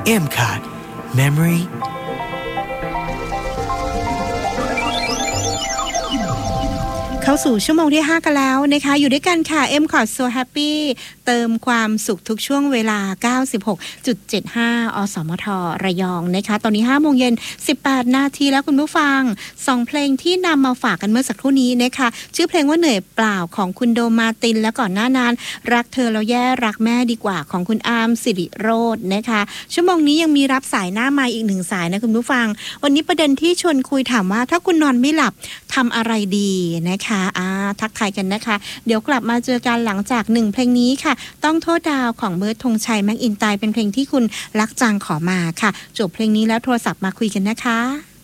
M-Card Memory เข้าสู่ชั่วโมงที่5กันแล้วนะคะอยู่ด้วยกันค่ะ M-Card So Happy เติมความสุขทุกช่วงเวลา 96.75 อสมทระยองนะคะตอนนี้ 5:18 นาทีแล้วคุณผู้ฟัง2เพลงที่นำมาฝากกันเมื่อสักครู่นี้นะคะชื่อเพลงว่าเหนื่อยเปล่าของคุณโดมาตินและก่อนหน้านั้นรักเธอแล้วแย่รักแม่ดีกว่าของคุณอาร์มสิริโรจน์นะคะชั่วโมงนี้ยังมีรับสายหน้าไมค์อีก1สายนะคุณผู้ฟังวันนี้ประเด็นที่ชวนคุยถามว่าถ้าคุณนอนไม่หลับทำอะไรดีนะคะทักทายกันนะคะเดี๋ยวกลับมาเจอกันหลังจาก1เพลงนี้ค่ะต้องโทษดาวของเบิร์ดธงชัยแม็กอินไตร์เป็นเพลงที่คุณลักจังขอมาค่ะจบเพลงนี้แล้วโทรศัพท์มาคุยกันนะคะ